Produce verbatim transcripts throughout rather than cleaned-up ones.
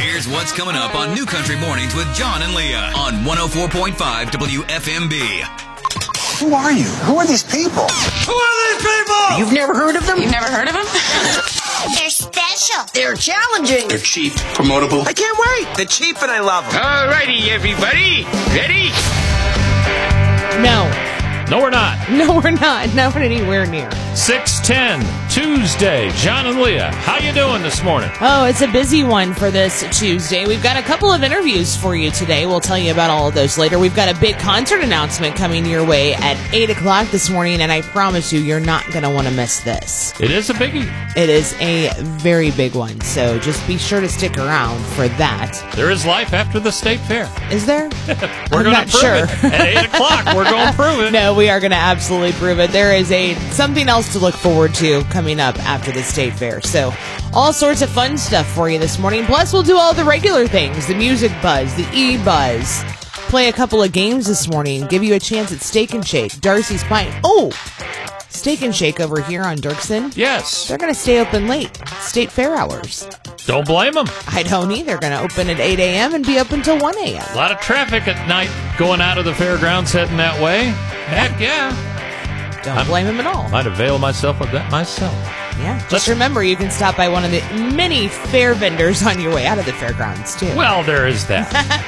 Here's what's coming up on New Country Mornings with John and Leah on one oh four point five W F M B. Who are you? Who are these people? Who are these people? You've never heard of them? You've never heard of them? They're special. They're challenging. They're cheap, promotable. I can't wait. They're cheap and I love them. Alrighty, everybody. Ready? No. No, we're not. No, we're not. Not anywhere near. six ten, Tuesday. John and Leah, how you doing this morning? Oh, it's a busy one for this Tuesday. We've got a couple of interviews for you today. We'll tell you about all of those later. We've got a big concert announcement coming your way at eight o'clock this morning, and I promise you, you're not going to want to miss this. It is a biggie. It is a very big one, so just be sure to stick around for that. There is life after the state fair. Is there? We're going to prove sure. it. At eight o'clock, we're going to prove it. No, we are going to absolutely prove it. There is a something else to look forward to coming up after the state fair. So all sorts of fun stuff for you this morning. Plus, we'll do all the regular things, the music buzz, the e-buzz. Play a couple of games this morning. Give you a chance at Steak and Shake, Darcy's Pint. Oh, Steak and Shake over here on Dirksen. Yes. They're going to stay open late. State fair hours. Don't blame them. I don't either. They're going to open at eight a.m. and be open till one a.m. A lot of traffic at night going out of the fairgrounds heading that way. Heck yeah. Don't I'm, blame them at all. Might avail myself of that myself. Yeah. Just Let's, remember, you can stop by one of the many fair vendors on your way out of the fairgrounds, too. Well, there is that.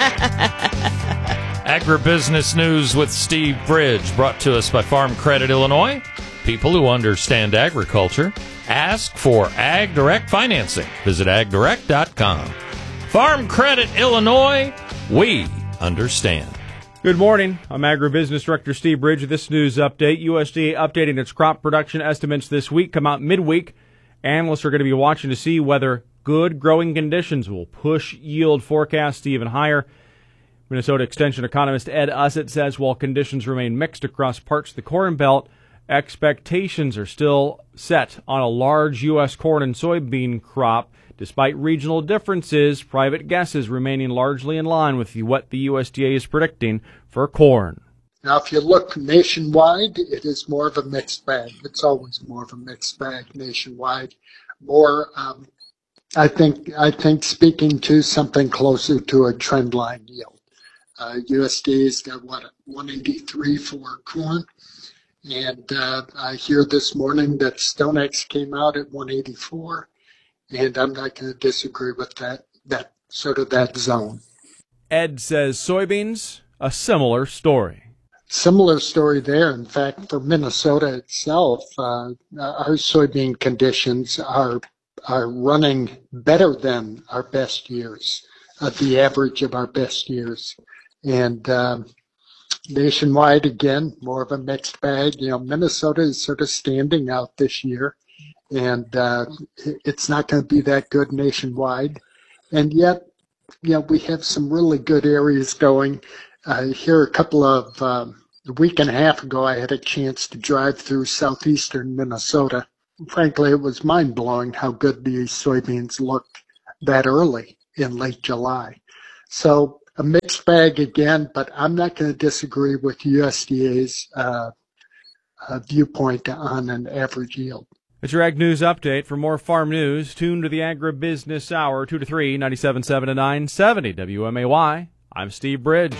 Agribusiness News with Steve Bridge, brought to us by Farm Credit Illinois. People who understand agriculture. Ask for Ag Direct financing. Visit ag direct dot com. Farm Credit Illinois, we understand. Good morning. I'm Agribusiness Director Steve Bridge with this news update. U S D A updating its crop production estimates this week, come out midweek. Analysts are going to be watching to see whether good growing conditions will push yield forecasts even higher. Minnesota Extension economist Ed Ussett says while conditions remain mixed across parts of the Corn Belt, expectations are still set on a large U S corn and soybean crop. Despite regional differences, private guesses remaining largely in line with what the U S D A is predicting for corn. Now, if you look nationwide, it is more of a mixed bag. It's always more of a mixed bag nationwide. More, um, I think, I think speaking to something closer to a trend line yield. Uh, U S D A's got what, one eighty-three for corn. And uh, I hear this morning that StoneX came out at one eighty-four, and I'm not going to disagree with that, that sort of that zone. Ed says soybeans, a similar story. Similar story there. In fact, for Minnesota itself, uh, our soybean conditions are are running better than our best years, uh, the average of our best years. And um, nationwide, again, more of a mixed bag. You know, Minnesota is sort of standing out this year, and uh, it's not going to be that good nationwide. And yet, you know, we have some really good areas going. Uh, here a couple of, um, a week and a half ago, I had a chance to drive through southeastern Minnesota. Frankly, it was mind-blowing how good these soybeans looked that early in late July. So a mixed bag again, but I'm not going to disagree with U S D A's uh, uh, viewpoint on an average yield. It's your Ag News Update. For more farm news, tune to the Agribusiness Hour, two to three, ninety-seven point seven to nine seventy W M A Y. I'm Steve Bridge.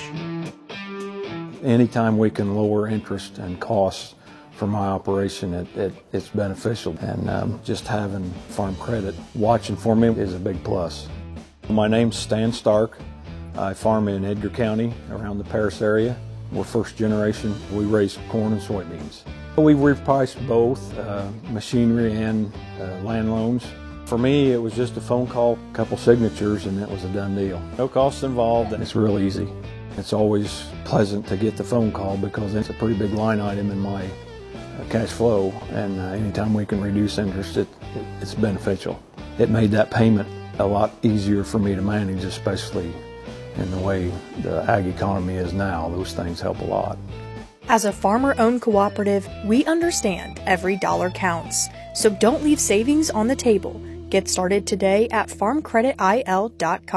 Anytime we can lower interest and costs for my operation, it, it, it's beneficial. And um, just having Farm Credit watching for me is a big plus. My name's Stan Stark. I farm in Edgar County around the Paris area. We're first generation. We raise corn and soybeans. We've repriced both uh, machinery and uh, land loans. For me, it was just a phone call, a couple signatures, and it was a done deal. No costs involved, and it's real easy. It's always pleasant to get the phone call because it's a pretty big line item in my uh, cash flow, and uh, anytime we can reduce interest, it, it, it's beneficial. It made that payment a lot easier for me to manage, especially in the way the ag economy is now. Those things help a lot. As a farmer-owned cooperative, we understand every dollar counts. So don't leave savings on the table. Get started today at farm credit I L dot com.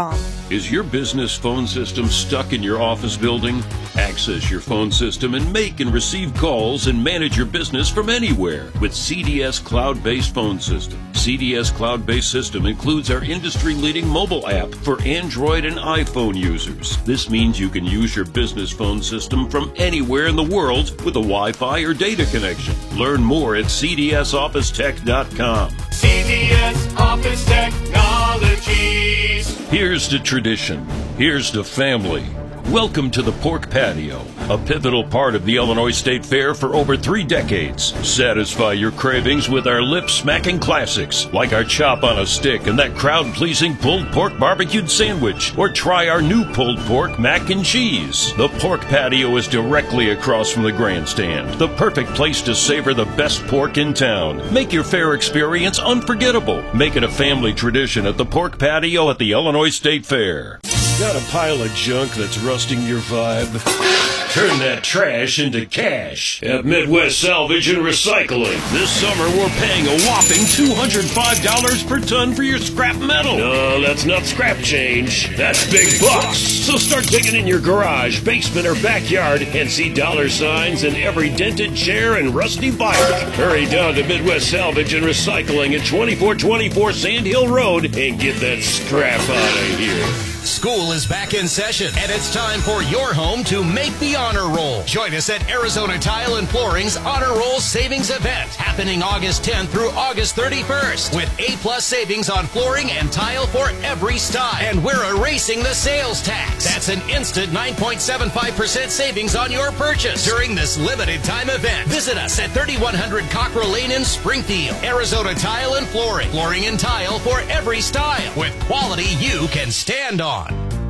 Is your business phone system stuck in your office building? Access your phone system and make and receive calls and manage your business from anywhere with C D S Cloud-Based Phone System. C D S Cloud-Based System includes our industry-leading mobile app for Android and iPhone users. This means you can use your business phone system from anywhere in the world with a Wi-Fi or data connection. Learn more at C D S office tech dot com. C D S Office Technologies. Here's to tradition. Here's to family. Welcome to the Pork Patio, a pivotal part of the Illinois State Fair for over three decades. Satisfy your cravings with our lip-smacking classics, like our chop on a stick and that crowd-pleasing pulled pork barbecued sandwich, or try our new pulled pork mac and cheese. The Pork Patio is directly across from the grandstand, the perfect place to savor the best pork in town. Make your fair experience unforgettable. Make it a family tradition at the Pork Patio at the Illinois State Fair. Got a pile of junk that's rusting your vibe? Turn that trash into cash at Midwest Salvage and Recycling. This summer, we're paying a whopping two hundred five dollars per ton for your scrap metal. No, that's not scrap change. That's big bucks. So start digging in your garage, basement, or backyard and see dollar signs in every dented chair and rusty bike. Hurry down to Midwest Salvage and Recycling at twenty-four twenty-four Sand Hill Road and get that scrap out of here. School is back in session, and it's time for your home to make the honor roll. Join us at Arizona Tile and Flooring's Honor Roll Savings Event, happening August tenth through August thirty-first, with A-plus savings on flooring and tile for every style. And we're erasing the sales tax. That's an instant nine point seven five percent savings on your purchase during this limited time event. Visit us at thirty-one hundred Cockrell Lane in Springfield. Arizona Tile and Flooring. Flooring and tile for every style, with quality you can stand on.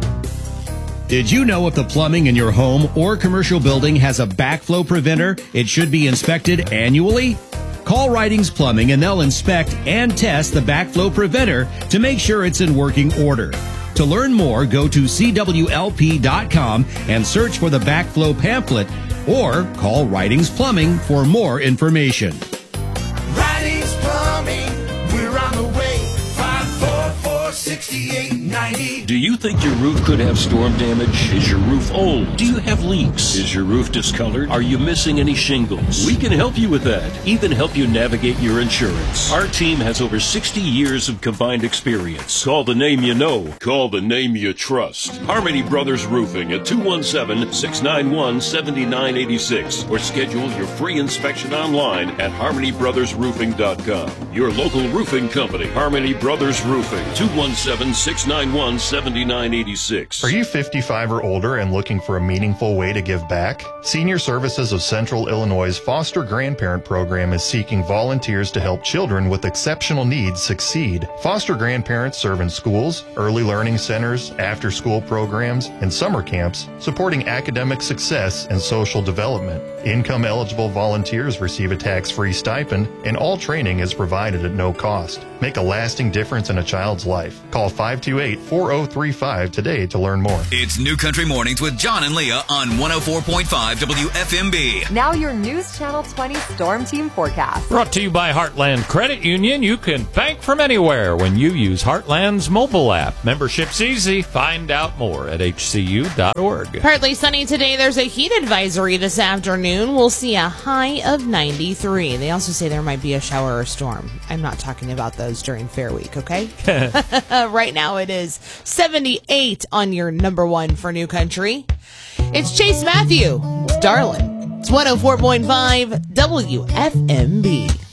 Did you know if the plumbing in your home or commercial building has a backflow preventer, it should be inspected annually? Call Ridings Plumbing and they'll inspect and test the backflow preventer to make sure it's in working order. To learn more, go to C W L P dot com and search for the backflow pamphlet, or call Ridings Plumbing for more information. Ridings Plumbing, we're on the way. five four four, six eight nine zero. Do you think your roof could have storm damage? Is your roof old? Do you have leaks? Is your roof discolored? Are you missing any shingles? We can help you with that. Even help you navigate your insurance. Our team has over sixty years of combined experience. Call the name you know. Call the name you trust. Harmony Brothers Roofing at two one seven, six nine one, seven nine eight six, or schedule your free inspection online at harmony brothers roofing dot com. Your local roofing company, Harmony Brothers Roofing, two one seven, six nine one, seven nine eight six. Are you fifty-five or older and looking for a meaningful way to give back? Senior Services of Central Illinois' Foster Grandparent Program is seeking volunteers to help children with exceptional needs succeed. Foster grandparents serve in schools, early learning centers, after-school programs, and summer camps, supporting academic success and social development. Income-eligible volunteers receive a tax-free stipend, and all training is provided at no cost. Make a lasting difference in a child's life. Call five two eight, four oh three five today to learn more. It's New Country Mornings with John and Leah on one oh four point five W F M B. Now your News Channel twenty Storm Team forecast. Brought to you by Heartland Credit Union. You can bank from anywhere when you use Heartland's mobile app. Membership's easy. Find out more at H C U dot org. Partly sunny today. There's a heat advisory this afternoon. We'll see a high of ninety-three. They also say there might be a shower or storm. I'm not talking about those during Fair Week, okay? Right now it is seventy-eight on your number one for New Country. It's Chase Matthew. It's Darlin'. It's one oh four point five W F M B.